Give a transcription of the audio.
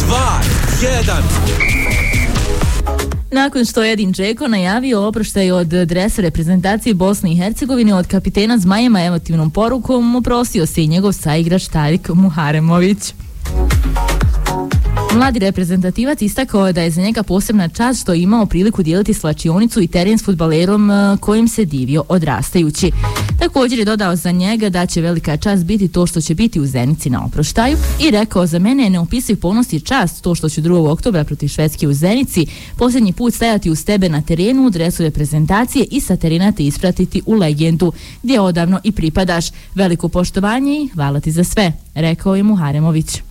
2, 1. Nakon što je Edin Džeko najavio oproštaj od dresa reprezentacije Bosne i Hercegovine od kapitena Zmajema emotivnom porukom, oprostio se i njegov saigrač Tarik Muharemović. Mladi reprezentativac istakao da je za njega posebna čast što je imao priliku dijeliti slačionicu i teren s fudbalerom kojim se divio odrastajući. Također je dodao za njega da će velika čast biti to što će biti u Zenici na oproštaju i rekao: za mene je neopisiv ponos i čast to što ću 2. oktobra protiv Švedske u Zenici posljednji put stajati uz tebe na terenu u dresu reprezentacije i sa terena te ispratiti u legendu gdje odavno i pripadaš. Veliko poštovanje i hvala ti za sve, rekao je Muharemović.